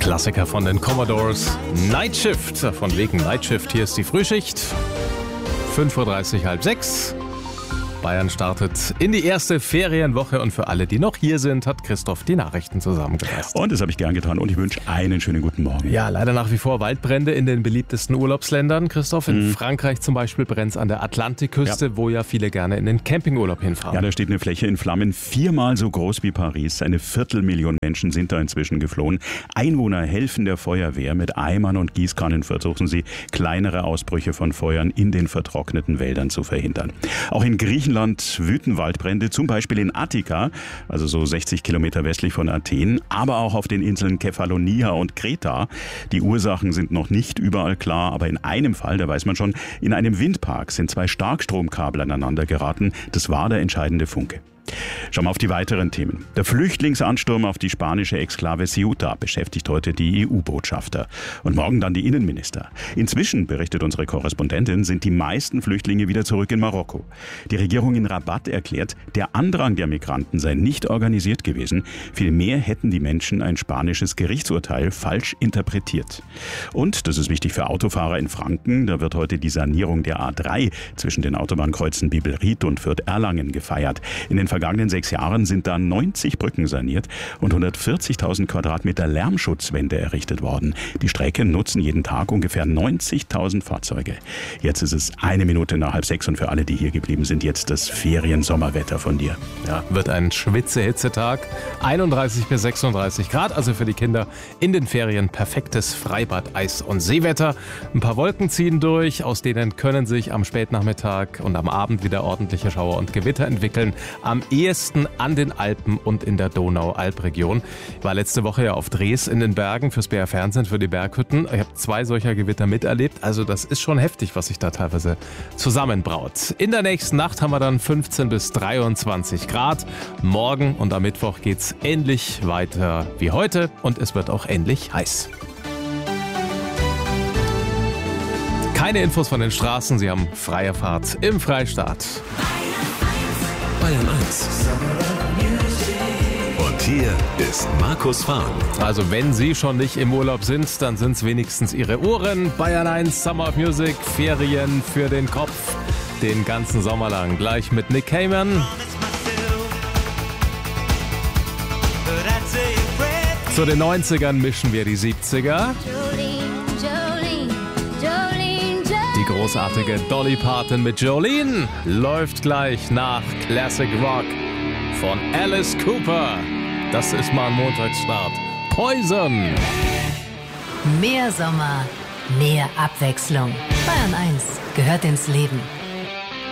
Klassiker von den Commodores. Night Shift, von wegen Night Shift. Hier ist die Frühschicht. 5:30 Uhr, halb sechs. Bayern startet in die erste Ferienwoche und für alle, die noch hier sind, hat Christoph die Nachrichten zusammengefasst. Und das habe ich gern getan und ich wünsche einen schönen guten Morgen. Ja, leider nach wie vor Waldbrände in den beliebtesten Urlaubsländern. Christoph, in Frankreich zum Beispiel brennt es an der Atlantikküste, wo ja viele gerne in den Campingurlaub hinfahren. Ja, da steht eine Fläche in Flammen, 4-mal so groß wie Paris. Eine Viertelmillion Menschen sind da inzwischen geflohen. Einwohner helfen der Feuerwehr. Mit Eimern und Gießkannen versuchen sie, kleinere Ausbrüche von Feuern in den vertrockneten Wäldern zu verhindern. Auch in Griechenland wüten Waldbrände, zum Beispiel in Attika, also so 60 Kilometer westlich von Athen, aber auch auf den Inseln Kefalonia und Kreta. Die Ursachen sind noch nicht überall klar, aber in einem Fall, da weiß man schon, in einem Windpark sind 2 Starkstromkabel aneinander geraten. Das war der entscheidende Funke. Schauen wir auf die weiteren Themen. Der Flüchtlingsansturm auf die spanische Exklave Ceuta beschäftigt heute die EU-Botschafter. Und morgen dann die Innenminister. Inzwischen, berichtet unsere Korrespondentin, sind die meisten Flüchtlinge wieder zurück in Marokko. Die Regierung in Rabat erklärt, der Andrang der Migranten sei nicht organisiert gewesen. Vielmehr hätten die Menschen ein spanisches Gerichtsurteil falsch interpretiert. Und, das ist wichtig für Autofahrer in Franken, da wird heute die Sanierung der A3 zwischen den Autobahnkreuzen Bibelried und Fürth-Erlangen gefeiert. In den vergangenen 6 Jahren sind da 90 Brücken saniert und 140.000 Quadratmeter Lärmschutzwände errichtet worden. Die Strecke nutzen jeden Tag ungefähr 90.000 Fahrzeuge. Jetzt ist es 1 Minute nach halb 6 und für alle, die hier geblieben sind, jetzt das Ferien-Sommerwetter von dir. Ja, wird ein Schwitze-Hitzetag. 31 bis 36 Grad, also für die Kinder in den Ferien perfektes Freibad, Eis- und Seewetter. Ein paar Wolken ziehen durch, aus denen können sich am Spätnachmittag und am Abend wieder ordentliche Schauer und Gewitter entwickeln. Am ehesten an den Alpen und in der Donau-Alp-Region. Ich war letzte Woche ja auf Dres in den Bergen fürs BR Fernsehen, für die Berghütten. Ich habe 2 solcher Gewitter miterlebt. Also das ist schon heftig, was sich da teilweise zusammenbraut. In der nächsten Nacht haben wir dann 15 bis 23 Grad. Morgen und am Mittwoch geht's ähnlich weiter wie heute und es wird auch ähnlich heiß. Keine Infos von den Straßen, Sie haben freie Fahrt im Freistaat. Bayern 1. Und hier ist Markus Fahren. Also wenn Sie schon nicht im Urlaub sind, dann sind es wenigstens Ihre Ohren. Bayern 1, Summer of Music, Ferien für den Kopf. Den ganzen Sommer lang. Gleich mit Nick Cayman. Zu den 90ern mischen wir die 70er. Die großartige Dolly Parton mit Jolene läuft gleich nach Classic Rock von Alice Cooper. Das ist mal ein Montagsstart. Poison. Mehr Sommer, mehr Abwechslung. Bayern 1 gehört ins Leben.